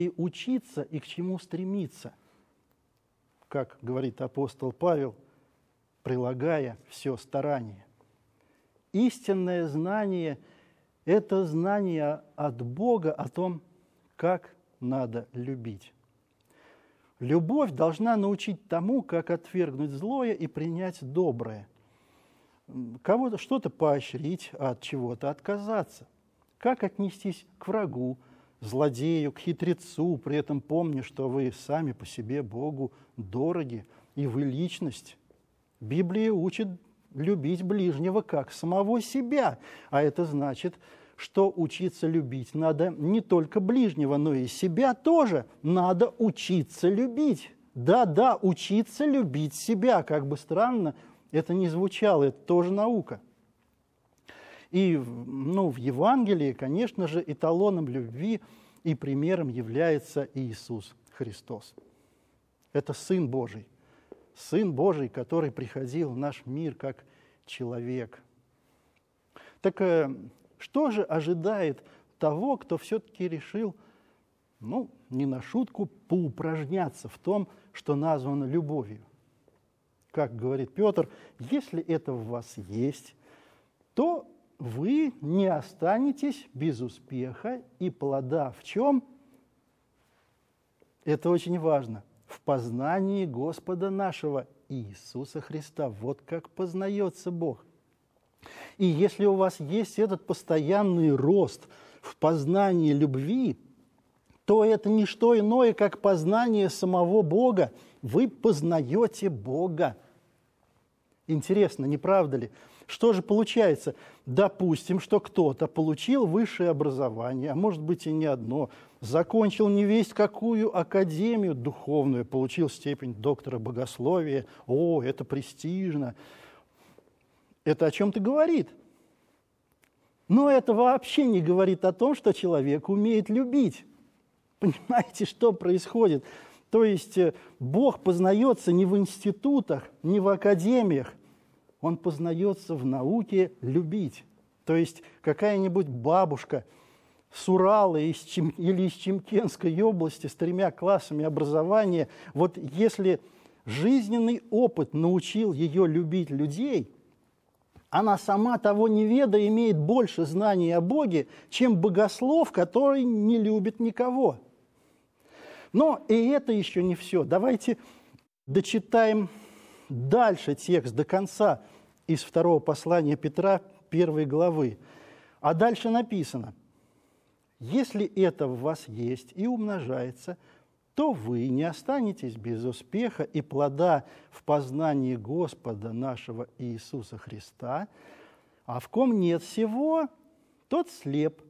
и учиться, и к чему стремиться. Как говорит апостол Павел, прилагая все старание. Истинное знание – это знание от Бога о том, как надо любить. Любовь должна научить тому, как отвергнуть злое и принять доброе. Кого-то что-то поощрить, а от чего-то отказаться. Как отнестись к врагу, злодею, к хитрецу, при этом помня, что вы сами по себе Богу дороги, и вы личность. Библия учит любить ближнего как самого себя, а это значит, что учиться любить надо не только ближнего, но и себя тоже. Надо учиться любить. Да, учиться любить себя. Как бы странно это ни звучало, это тоже наука. И в Евангелии, конечно же, эталоном любви и примером является Иисус Христос. Это Сын Божий. Сын Божий, который приходил в наш мир как человек. Так что же ожидает того, кто все-таки решил, не на шутку, поупражняться в том, что названо любовью? Как говорит Петр, если это в вас есть, то вы не останетесь без успеха и плода в чем? Это очень важно. В познании Господа нашего Иисуса Христа. Вот как познается Бог. И если у вас есть этот постоянный рост в познании любви, то это не что иное, как познание самого Бога. Вы познаете Бога. Интересно, не правда ли? Что же получается? Допустим, что кто-то получил высшее образование, а может быть и не одно, закончил невесть какую академию духовную, получил степень доктора богословия. О, это престижно. Это о чем-то говорит. Но это вообще не говорит о том, что человек умеет любить. Понимаете, что происходит? То есть Бог познается не в институтах, не в академиях. Он познается в науке любить. То есть какая-нибудь бабушка с Урала или из Чемкенской области с 3 классами образования, вот если жизненный опыт научил ее любить людей, она сама того не ведая имеет больше знаний о Боге, чем богослов, который не любит никого. Но и это еще не все. Давайте дочитаем дальше текст до конца из 2 послания Петра, 1 главы. А дальше написано: «Если это в вас есть и умножается, то вы не останетесь без успеха и плода в познании Господа нашего Иисуса Христа, а в ком нет всего, тот слеп,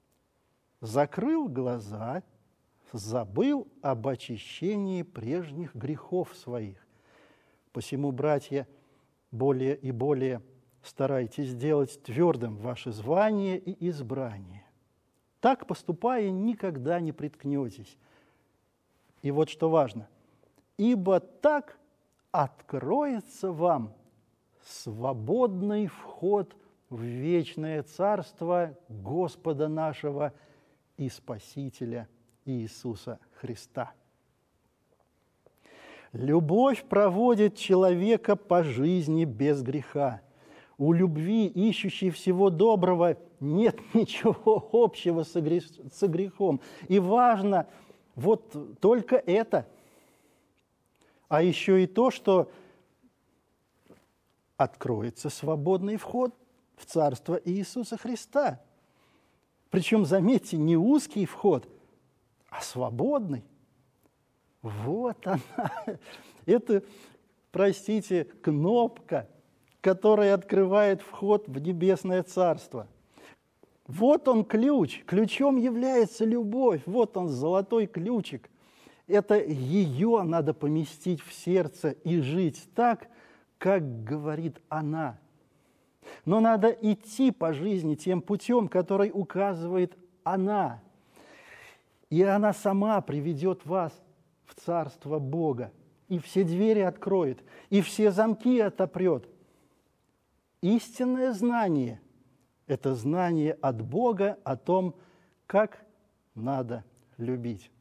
закрыл глаза, забыл об очищении прежних грехов своих. Посему, братья, более и более старайтесь сделать твердым ваше звание и избрание. Так, поступая, никогда не приткнетесь». И вот что важно. «Ибо так откроется вам свободный вход в вечное царство Господа нашего и Спасителя Иисуса Христа». Любовь проводит человека по жизни без греха. У любви, ищущей всего доброго, нет ничего общего со грехом. И важно вот только это. А еще и то, что откроется свободный вход в Царство Иисуса Христа. Причем, заметьте, не узкий вход, а свободный. Вот она. Это, простите, кнопка, которая открывает вход в Небесное Царство. Вот он ключ. Ключом является любовь. Вот он, золотой ключик. Это ее надо поместить в сердце и жить так, как говорит она. Но надо идти по жизни тем путем, который указывает она. И она сама приведет вас в Царство Бога. И все двери откроет, и все замки отопрет. Истинное знание – это знание от Бога о том, как надо любить.